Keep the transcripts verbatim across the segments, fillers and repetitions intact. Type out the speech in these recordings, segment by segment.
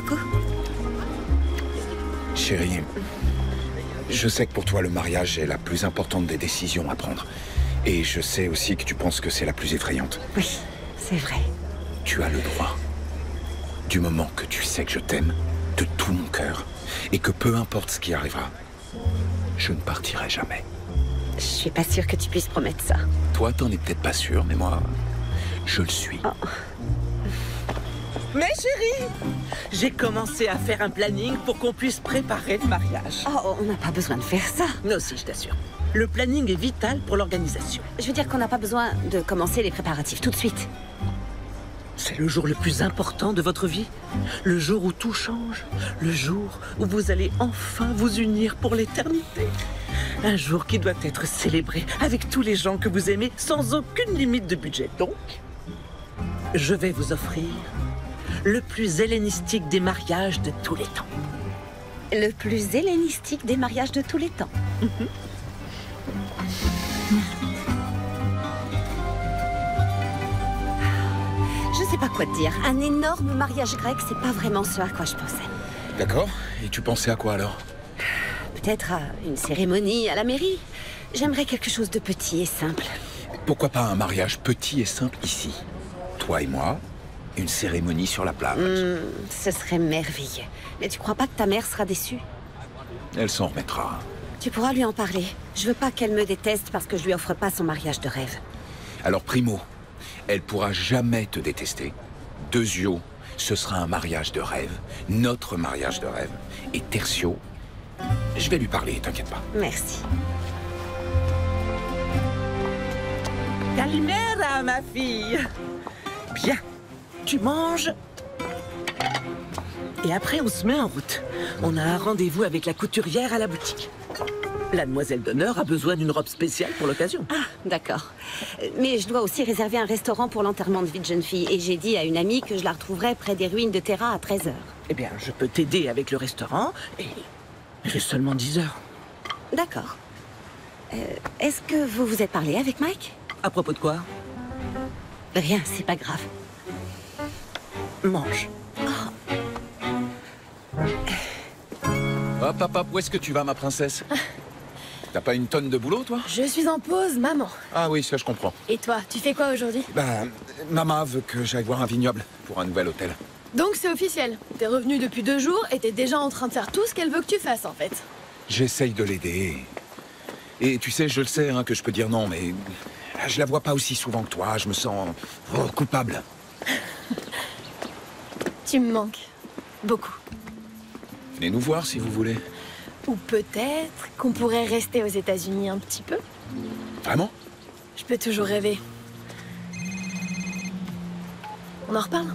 Coucou. Chérie, je sais que pour toi, le mariage est la plus importante des décisions à prendre. Et je sais aussi que tu penses que c'est la plus effrayante. Oui, c'est vrai. Tu as le droit. Du moment que tu sais que je t'aime, de tout mon cœur, et que peu importe ce qui arrivera, je ne partirai jamais. Je suis pas sûre que tu puisses promettre ça. Toi, t'en es peut-être pas sûr, mais moi, je le suis. Oh. Mais chérie, j'ai commencé à faire un planning pour qu'on puisse préparer le mariage. Oh, on n'a pas besoin de faire ça. Non, si, je t'assure. Le planning est vital pour l'organisation. Je veux dire qu'on n'a pas besoin de commencer les préparatifs tout de suite. C'est le jour le plus important de votre vie. Le jour où tout change. Le jour où vous allez enfin vous unir pour l'éternité. Un jour qui doit être célébré avec tous les gens que vous aimez sans aucune limite de budget. Donc, je vais vous offrir le plus hellénistique des mariages de tous les temps. Le plus hellénistique des mariages de tous les temps. Mm-hmm. Je sais pas quoi te dire. Un énorme mariage grec, c'est pas vraiment ce à quoi je pensais. D'accord. Et tu pensais à quoi alors? Peut-être à une cérémonie à la mairie. J'aimerais quelque chose de petit et simple. Pourquoi pas un mariage petit et simple ici? Toi et moi, une cérémonie sur la plage. Mmh, ce serait merveilleux. Mais tu crois pas que ta mère sera déçue? Elle s'en remettra. Tu pourras lui en parler. Je veux pas qu'elle me déteste parce que je lui offre pas son mariage de rêve. Alors primo, elle pourra jamais te détester. Deuxio, ce sera un mariage de rêve. Notre mariage de rêve. Et tertio, je vais lui parler, t'inquiète pas. Merci. Calimera, ma fille. Bien, tu manges. Et après, on se met en route. On a un rendez-vous avec la couturière à la boutique. La demoiselle d'honneur a besoin d'une robe spéciale pour l'occasion. Ah, d'accord. Mais je dois aussi réserver un restaurant pour l'enterrement de vie de jeune fille. Et j'ai dit à une amie que je la retrouverai près des ruines de Terra à treize heures. Eh bien, je peux t'aider avec le restaurant. Et j'ai seulement dix heures. D'accord. Euh, Est-ce que vous vous êtes parlé avec Mike? À propos de quoi? Rien, c'est pas grave. Mange. Hop, hop, hop, où est-ce que tu vas, ma princesse? T'as pas une tonne de boulot, toi? Je suis en pause, maman. Ah oui, ça je comprends. Et toi, tu fais quoi aujourd'hui? Bah, maman veut que j'aille voir un vignoble pour un nouvel hôtel. Donc c'est officiel. T'es revenu depuis deux jours et t'es déjà en train de faire tout ce qu'elle veut que tu fasses, en fait. J'essaye de l'aider. Et tu sais, je le sais hein, que je peux dire non, mais je la vois pas aussi souvent que toi. Je me sens oh, coupable. Tu me manques. Beaucoup. Venez nous voir si vous voulez. Ou peut-être qu'on pourrait rester aux États-Unis un petit peu. Vraiment? Je peux toujours rêver. On en reparle?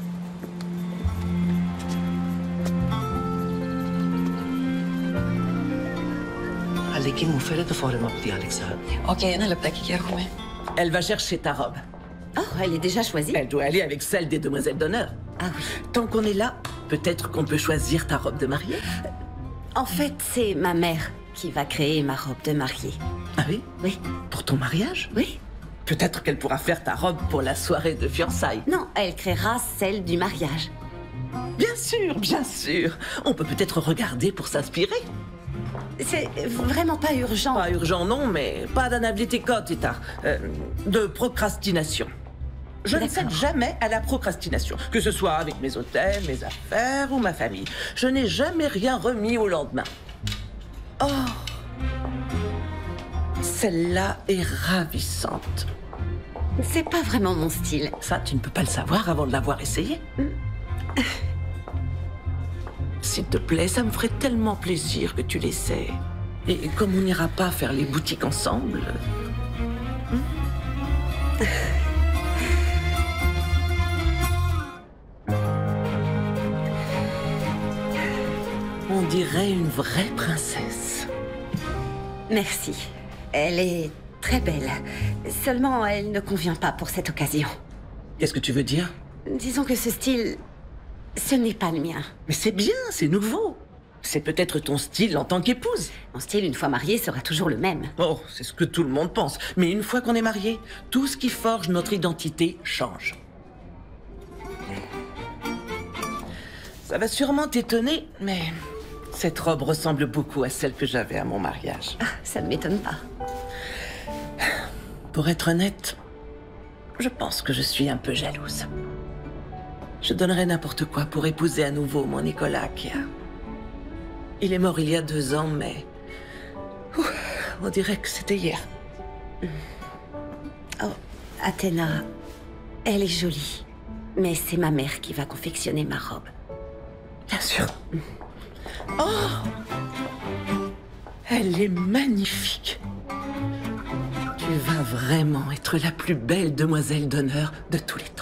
عليكي مو فرد فوري ما بدي عليك ساعة. اوكي انا اللي بدك اياه رومي. Elle va chercher ta robe. Oh, elle est déjà choisie? Elle doit aller avec celle des demoiselles d'honneur. Ah oui. Tant qu'on est là, peut-être qu'on peut choisir ta robe de mariée. En fait, c'est ma mère qui va créer ma robe de mariée. Ah oui? Oui. Pour ton mariage? Oui? Peut-être qu'elle pourra faire ta robe pour la soirée de fiançailles. Non, elle créera celle du mariage. Bien sûr, bien sûr. On peut peut-être regarder pour s'inspirer. C'est vraiment pas urgent. Pas urgent, non, mais pas d'anabilité-cote, euh, de procrastination. Je ne cède jamais à la procrastination, que ce soit avec mes hôtels, mes affaires ou ma famille. Je n'ai jamais rien remis au lendemain. Oh! Celle-là est ravissante. C'est pas vraiment mon style. Ça, tu ne peux pas le savoir avant de l'avoir essayé. S'il te plaît, ça me ferait tellement plaisir que tu l'essaies. Et comme on n'ira pas faire les boutiques ensemble... On dirait une vraie princesse. Merci. Elle est très belle. Seulement, elle ne convient pas pour cette occasion. Qu'est-ce que tu veux dire? Disons que ce style, ce n'est pas le mien. Mais c'est bien, c'est nouveau. C'est peut-être ton style en tant qu'épouse. Mon style, une fois mariée, sera toujours le même. Oh, c'est ce que tout le monde pense. Mais une fois qu'on est marié, tout ce qui forge notre identité change. Ça va sûrement t'étonner, mais cette robe ressemble beaucoup à celle que j'avais à mon mariage. Ah, ça ne m'étonne pas. Pour être honnête, je pense que je suis un peu jalouse. Je donnerais n'importe quoi pour épouser à nouveau mon Nicolas qui a... Il est mort il y a deux ans, mais... Ouh, on dirait que c'était hier. Oh, Athéna, elle est jolie. Mais c'est ma mère qui va confectionner ma robe. Bien sûr. Oh! Elle est magnifique. Tu vas vraiment être la plus belle demoiselle d'honneur de tous les temps.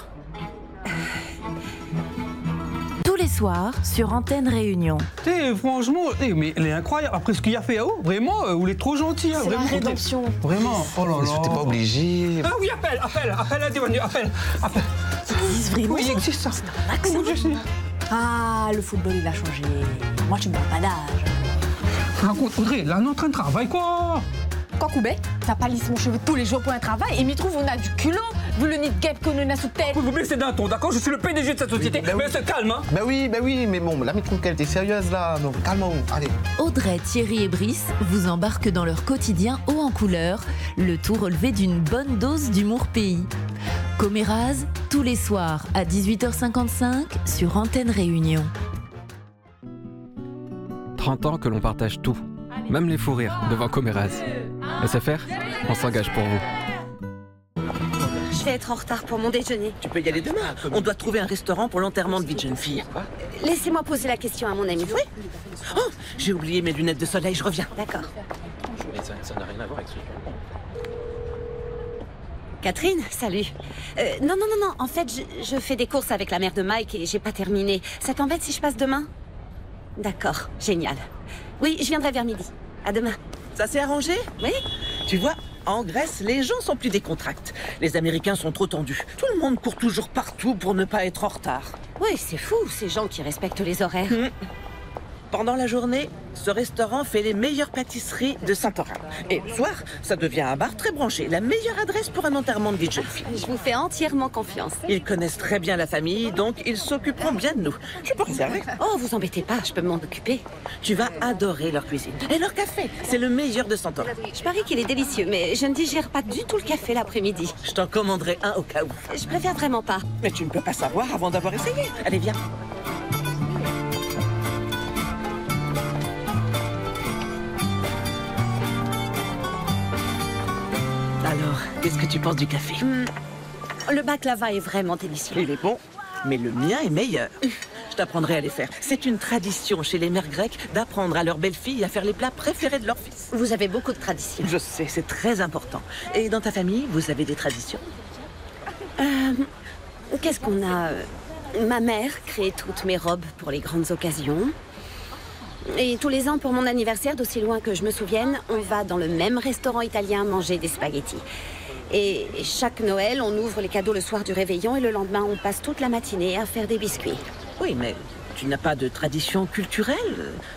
Tous les soirs, sur Antenne Réunion. Eh, franchement, eh, mais elle est incroyable. Après ce qu'il a fait à haut, vraiment, euh, vous êtes trop gentil. Hein, C'est la vraiment. rédemption. Vraiment, oh là là. T'es pas obligé. Ah oui, appelle, appelle, appelle à Devenu, appelle, appelle. Ça existe vraiment? Oui, il existe ça. Comment je sais? Ah, le football, il a changé. Moi, je me parle pas d'âge. Raconte, Audrey, là, on est en train de travailler, quoi. Quoi, Koubé? T'as pas lissé mon cheveu tous les jours pour un travail et m'y trouve, on a du culot, vu le nid de guêpe qu'on a sous tête. Vous vous baissez d'un ton, d'accord? Je suis le P D G de cette société. Oui, bah mais oui. c'est calme, hein. Bah oui, bah oui, mais bon, là, mais trouve qu'elle était sérieuse, là. Donc, calme-vous, allez. Audrey, Thierry et Brice vous embarquent dans leur quotidien haut en couleur, le tout relevé d'une bonne dose d'humour pays. Coméraz, tous les soirs à dix-huit heures cinquante-cinq sur Antenne Réunion. trente ans que l'on partage tout, même les fous rires devant Coméraz. S F R, on s'engage pour vous. Je vais être en retard pour mon déjeuner. Tu peux y aller demain. On doit trouver un restaurant pour l'enterrement de vie de jeune fille. Laissez-moi poser la question à mon ami. Oui. Oh, j'ai oublié mes lunettes de soleil, je reviens. D'accord. Ça n'a rien à voir avec ce Catherine, salut. Euh, non, non, non, non. En fait, je, je fais des courses avec la mère de Mike et j'ai pas terminé. Ça t'embête si je passe demain? D'accord, génial. Oui, je viendrai vers midi. À demain. Ça s'est arrangé? Oui. Tu vois, en Grèce, les gens sont plus décontractés. Les Américains sont trop tendus. Tout le monde court toujours partout pour ne pas être en retard. Oui, c'est fou, ces gens qui respectent les horaires. Mmh. Pendant la journée, ce restaurant fait les meilleures pâtisseries de Saint-Orin. Et le soir, ça devient un bar très branché. La meilleure adresse pour un enterrement de vie de jeune fille. Je vous fais entièrement confiance. Ils connaissent très bien la famille, donc ils s'occuperont bien de nous. Je peux réserver. Oh, vous embêtez pas, je peux m'en occuper. Tu vas adorer leur cuisine. Et leur café, c'est le meilleur de Saint-Orin. Je parie qu'il est délicieux, mais je ne digère pas du tout le café l'après-midi. Je t'en commanderai un au cas où. Je préfère vraiment pas. Mais tu ne peux pas savoir avant d'avoir essayé. Allez, viens. Alors, qu'est-ce que tu penses du café? Mmh. Le baklava est vraiment délicieux. Il est bon, mais le mien est meilleur. Je t'apprendrai à les faire. C'est une tradition chez les mères grecques d'apprendre à leurs belles-filles à faire les plats préférés de leurs fils. Vous avez beaucoup de traditions. Je sais, c'est très important. Et dans ta famille, vous avez des traditions? Euh, Qu'est-ce qu'on a? Ma mère crée toutes mes robes pour les grandes occasions. Et tous les ans, pour mon anniversaire, d'aussi loin que je me souvienne, on va dans le même restaurant italien manger des spaghettis. Et chaque Noël, on ouvre les cadeaux le soir du réveillon et le lendemain, on passe toute la matinée à faire des biscuits. Oui, mais tu n'as pas de tradition culturelle?